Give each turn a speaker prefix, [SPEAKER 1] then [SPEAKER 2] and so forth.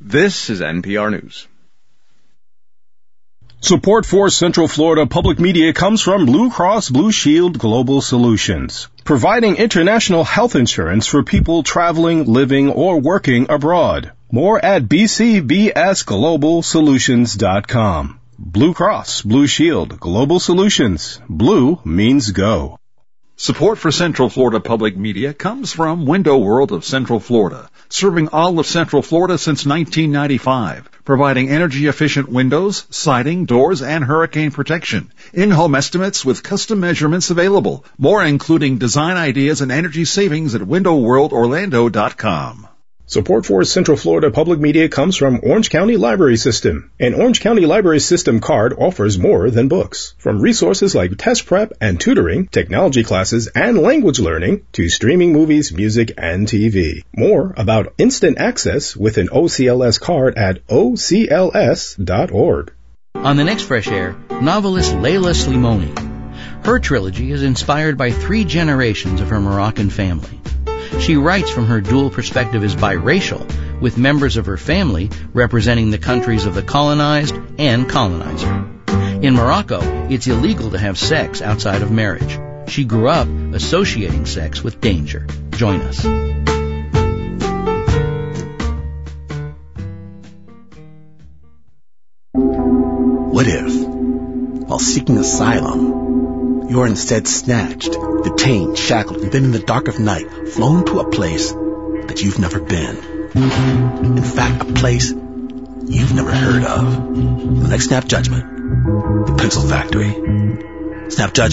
[SPEAKER 1] This is NPR News.
[SPEAKER 2] Support for Central Florida Public Media comes from Blue Cross Blue Shield Global Solutions, providing international health insurance for people traveling, living, or working abroad. More at bcbsglobalsolutions.com. Blue Cross Blue Shield Global Solutions. Blue means go.
[SPEAKER 3] Support for Central Florida Public Media comes from Window World of Central Florida, serving all of Central Florida since 1995, providing energy-efficient windows, siding, doors, and hurricane protection. In-home estimates with custom measurements available. More including design ideas and energy savings at windowworldorlando.com.
[SPEAKER 2] Support for Central Florida Public Media comes from Orange County Library System. An Orange County Library System card offers more than books. From resources like test prep and tutoring, technology classes, and language learning, to streaming movies, music, and TV. More about instant access with an OCLS card at ocls.org.
[SPEAKER 4] On the next Fresh Air, novelist Leila Slimoni. Her trilogy is inspired by 3 generations of her Moroccan family. She writes from her dual perspective as biracial, with members of her family representing the countries of the colonized and colonizer. In Morocco, it's illegal to have sex outside of marriage. She grew up associating sex with danger. Join us.
[SPEAKER 5] What if, while seeking asylum, you are instead snatched, detained, shackled, and then in the dark of night, flown to a place that you've never been? In fact, a place you've never heard of. The next Snap Judgment, the Pencil Factory. Snap Judgment.